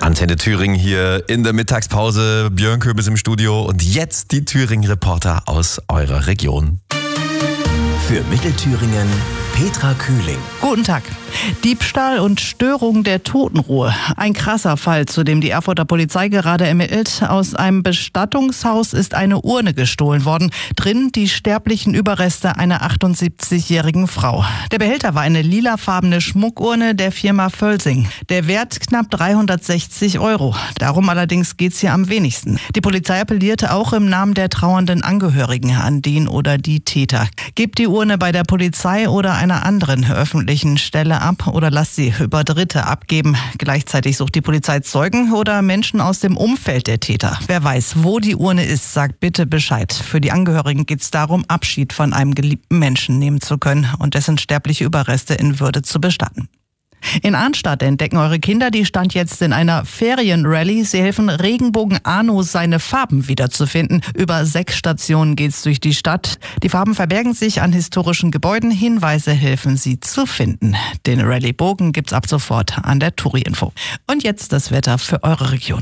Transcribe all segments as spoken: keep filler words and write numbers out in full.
Antenne Thüringen hier in der Mittagspause. Björn Köbis im Studio und jetzt die Thüringen-Reporter aus eurer Region. Für Mittelthüringen Petra Kühling. Guten Tag. Diebstahl und Störung der Totenruhe. Ein krasser Fall, zu dem die Erfurter Polizei gerade ermittelt. Aus einem Bestattungshaus ist eine Urne gestohlen worden. Drin die sterblichen Überreste einer achtundsiebzigjährigen Frau. Der Behälter war eine lilafarbene Schmuckurne der Firma Völsing. Der Wert knapp dreihundertsechzig Euro. Darum allerdings geht's hier am wenigsten. Die Polizei appellierte auch im Namen der trauernden Angehörigen an den oder die Täter. Gebt die Urne bei der Polizei oder einer anderen öffentlichen Stelle ab oder lasst sie über Dritte abgeben. Gleichzeitig sucht die Polizei Zeugen oder Menschen aus dem Umfeld der Täter. Wer weiß, wo die Urne ist, sagt bitte Bescheid. Für die Angehörigen geht es darum, Abschied von einem geliebten Menschen nehmen zu können und dessen sterbliche Überreste in Würde zu bestatten. In Arnstadt entdecken eure Kinder die Stand jetzt in einer Ferienrallye. Sie helfen Regenbogen Arno, seine Farben wiederzufinden. Über sechs Stationen geht's durch die Stadt. Die Farben verbergen sich an historischen Gebäuden. Hinweise helfen sie zu finden. Den Rallye-Bogen gibt's ab sofort an der Touri-Info. Und jetzt das Wetter für eure Region.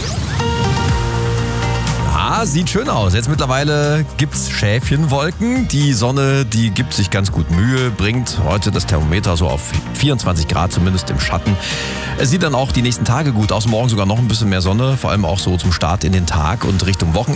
Ah, sieht schön aus. Jetzt mittlerweile gibt's Schäfchenwolken. Die Sonne, die gibt sich ganz gut Mühe, bringt heute das Thermometer so auf vierundzwanzig Grad, zumindest im Schatten. Es sieht dann auch die nächsten Tage gut aus. Morgen sogar noch ein bisschen mehr Sonne, vor allem auch so zum Start in den Tag und Richtung Wochenende.